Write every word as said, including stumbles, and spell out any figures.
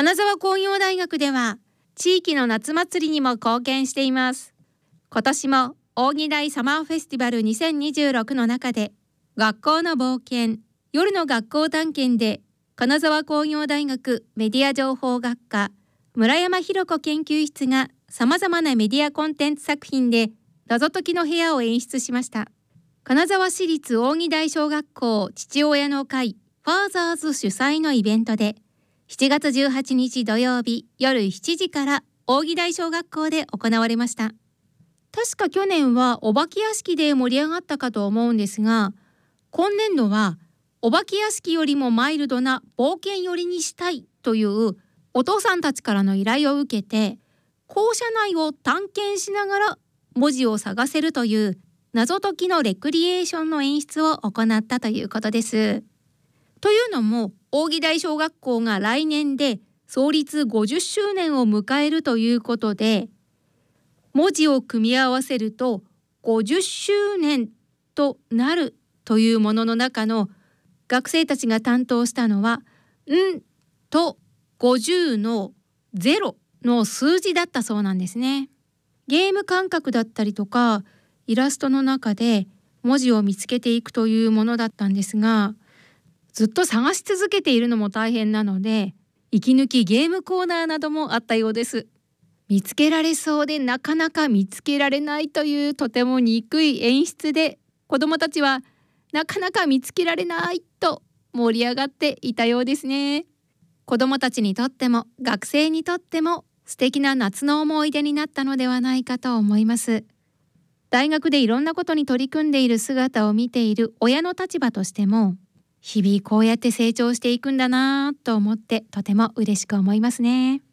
金沢工業大学では地域の夏祭りにも貢献しています。今年も扇台サマーフェスティバルにせんにじゅうろくの中で学校の冒険、夜の学校探検で金沢工業大学メディア情報学科村山弘子研究室がさまざまなメディアコンテンツ作品で謎解きの部屋を演出しました。金沢市立扇台小学校父親の会ファーザーズ主催のイベントでしちがつじゅうはちにち土曜日夜しちじから扇台小学校で行われました。確か去年はお化け屋敷で盛り上がったかと思うんですが、今年度はお化け屋敷よりもマイルドな冒険寄りにしたいというお父さんたちからの依頼を受けて、校舎内を探検しながら文字を探せるという謎解きのレクリエーションの演出を行ったということです。というのも扇台小学校が来年で創立ごじゅっしゅうねんを迎えるということで、文字を組み合わせるとごじゅっしゅうねんとなるというものの中の学生たちが担当したのはんとごじゅうのゼロの数字だったそうなんですね。ゲーム感覚だったりとかイラストの中で文字を見つけていくというものだったんですが、ずっと探し続けているのも大変なので息抜きゲームコーナーなどもあったようです。見つけられそうでなかなか見つけられないというとても憎い演出で、子どもたちはなかなか見つけられないと盛り上がっていたようですね。子どもたちにとっても学生にとっても素敵な夏の思い出になったのではないかと思います。大学でいろんなことに取り組んでいる姿を見ている親の立場としても、日々こうやって成長していくんだなと思ってとても嬉しく思いますね。